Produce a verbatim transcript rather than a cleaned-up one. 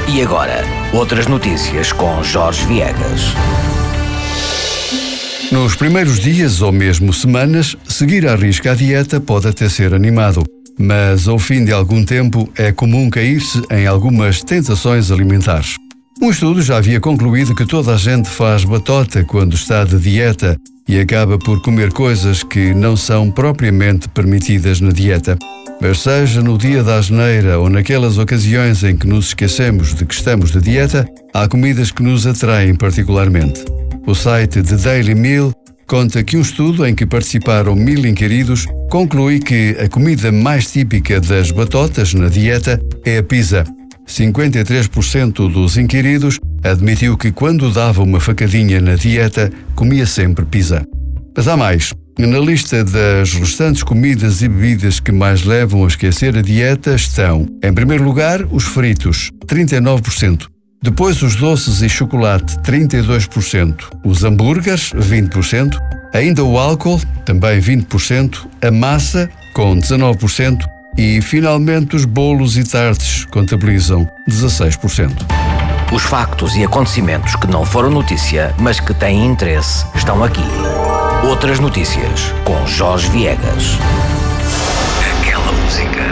E agora, outras notícias com Jorge Viegas. Nos primeiros dias ou mesmo semanas, seguir à risca a dieta pode até ser animado, mas ao fim de algum tempo é comum cair-se em algumas tentações alimentares. Um estudo já havia concluído que toda a gente faz batota quando está de dieta e acaba por comer coisas que não são propriamente permitidas na dieta. Mas seja no dia da asneira ou naquelas ocasiões em que nos esquecemos de que estamos de dieta, há comidas que nos atraem particularmente. O site The Daily Meal conta que um estudo em que participaram mil inquiridos conclui que a comida mais típica das batotas na dieta é a pizza. cinquenta e três por cento dos inquiridos admitiu que quando dava uma facadinha na dieta, comia sempre pizza. Mas há mais. Na lista das restantes comidas e bebidas que mais levam a esquecer a dieta estão, em primeiro lugar, os fritos, trinta e nove por cento. Depois os doces e chocolate, trinta e dois por cento. Os hambúrgueres, vinte por cento. Ainda o álcool, também vinte por cento. A massa, com dezanove por cento. E, finalmente, os bolos e tartes contabilizam dezasseis por cento. Os factos e acontecimentos que não foram notícia, mas que têm interesse, estão aqui. Outras notícias com Jorge Viegas. Aquela música.